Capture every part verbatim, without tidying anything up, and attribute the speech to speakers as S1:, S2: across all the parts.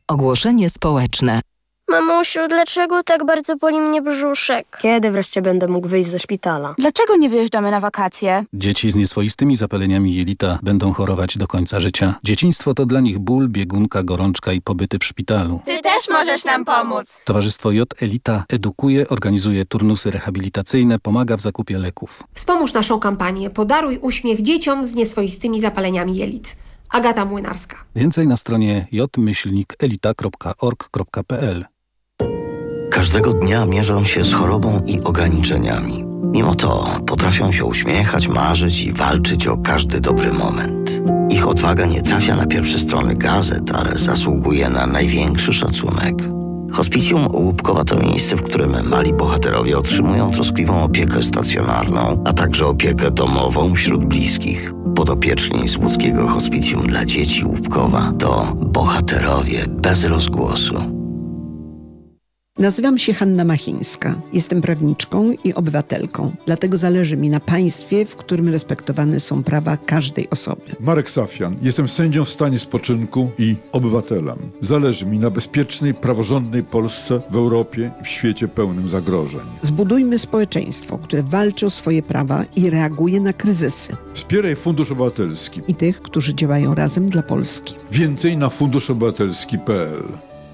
S1: Ogłoszenie społeczne.
S2: Mamusiu, dlaczego tak bardzo boli mnie brzuszek?
S3: Kiedy wreszcie będę mógł wyjść ze szpitala?
S4: Dlaczego nie wyjeżdżamy na wakacje?
S5: Dzieci z nieswoistymi zapaleniami jelita będą chorować do końca życia. Dzieciństwo to dla nich ból, biegunka, gorączka i pobyty w szpitalu.
S4: Ty też możesz nam pomóc.
S5: Towarzystwo J Elita edukuje, organizuje turnusy rehabilitacyjne, pomaga w zakupie leków.
S6: Wspomóż naszą kampanię Podaruj uśmiech dzieciom z nieswoistymi zapaleniami jelit. Agata Młynarska.
S5: Więcej na stronie j myślnik elita kropka org kropka p l.
S7: Każdego dnia mierzą się z chorobą i ograniczeniami. Mimo to potrafią się uśmiechać, marzyć i walczyć o każdy dobry moment. Ich odwaga nie trafia na pierwsze strony gazet, ale zasługuje na największy szacunek. Hospicjum Łupkowa to miejsce, w którym mali bohaterowie otrzymują troskliwą opiekę stacjonarną, a także opiekę domową wśród bliskich. Podopieczni z łódzkiego Hospicjum dla dzieci Łupkowa to bohaterowie bez rozgłosu.
S8: Nazywam się Hanna Machińska. Jestem prawniczką i obywatelką. Dlatego zależy mi na państwie, w którym respektowane są prawa każdej osoby.
S9: Marek Safian. Jestem sędzią w stanie spoczynku i obywatelem. Zależy mi na bezpiecznej, praworządnej Polsce w Europie i w świecie pełnym zagrożeń.
S8: Zbudujmy społeczeństwo, które walczy o swoje prawa i reaguje na kryzysy.
S9: Wspieraj Fundusz Obywatelski.
S8: I tych, którzy działają razem dla Polski.
S9: Więcej na fundusz obywatelski kropka p l.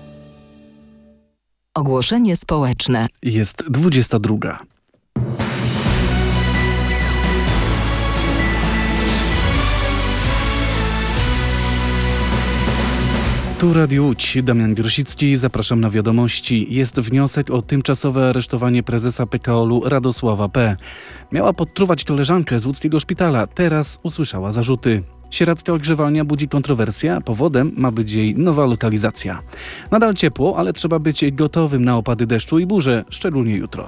S1: Ogłoszenie społeczne.
S10: Jest dwudziesta druga. Tu Radio Łódź, Damian Grosicki, zapraszam na wiadomości. Jest wniosek o tymczasowe aresztowanie prezesa P K O L-u Radosława P. Miała podtruwać koleżankę z łódzkiego szpitala, teraz usłyszała zarzuty. Sieradzka ogrzewalnia budzi kontrowersję, a powodem ma być jej nowa lokalizacja. Nadal ciepło, ale trzeba być gotowym na opady deszczu i burze, szczególnie jutro.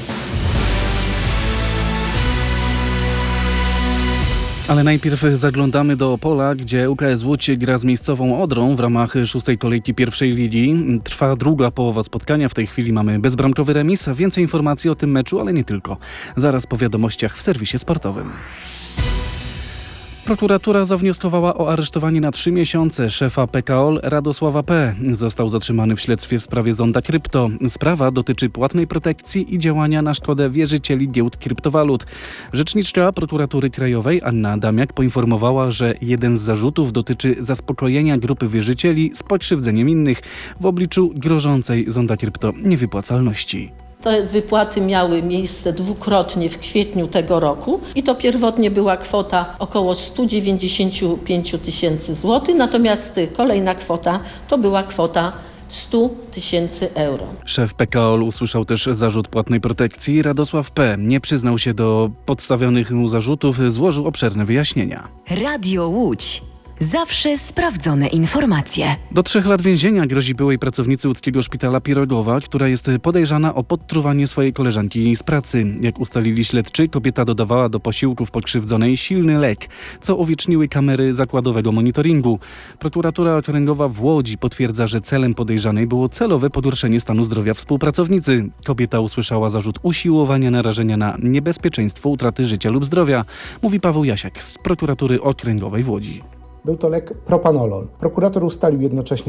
S10: Ale najpierw zaglądamy do Opola, gdzie U K S Łódź gra z miejscową Odrą w ramach szóstej kolejki pierwszej ligi. Trwa druga połowa spotkania, w tej chwili mamy bezbramkowy remis. Więcej informacji o tym meczu, ale nie tylko. Zaraz po wiadomościach w serwisie sportowym. Prokuratura zawnioskowała o aresztowanie na trzy miesiące szefa P K O L Radosława P. Został zatrzymany w śledztwie w sprawie Zonda Krypto. Sprawa dotyczy płatnej protekcji i działania na szkodę wierzycieli giełd kryptowalut. Rzeczniczka Prokuratury Krajowej Anna Adamiak poinformowała, że jeden z zarzutów dotyczy zaspokojenia grupy wierzycieli z pokrzywdzeniem innych w obliczu grożącej Zonda Krypto niewypłacalności.
S11: Te wypłaty miały miejsce dwukrotnie w kwietniu tego roku i to pierwotnie była kwota około sto dziewięćdziesiąt pięć tysięcy złotych, natomiast kolejna kwota to była kwota sto tysięcy euro.
S10: Szef P K O L usłyszał też zarzut płatnej protekcji. Radosław P. nie przyznał się do podstawionych mu zarzutów, złożył obszerne wyjaśnienia.
S1: Radio Łódź. Zawsze sprawdzone informacje.
S10: Do trzech lat więzienia grozi byłej pracownicy łódzkiego szpitala Pirogowa, która jest podejrzana o podtruwanie swojej koleżanki z pracy. Jak ustalili śledczy, kobieta dodawała do posiłków pokrzywdzonej silny lek, co uwieczniły kamery zakładowego monitoringu. Prokuratura Okręgowa w Łodzi potwierdza, że celem podejrzanej było celowe pogorszenie stanu zdrowia współpracownicy. Kobieta usłyszała zarzut usiłowania narażenia na niebezpieczeństwo utraty życia lub zdrowia, mówi Paweł Jasiak z Prokuratury Okręgowej w Łodzi.
S12: Był to lek propanolol. Prokurator ustalił jednocześnie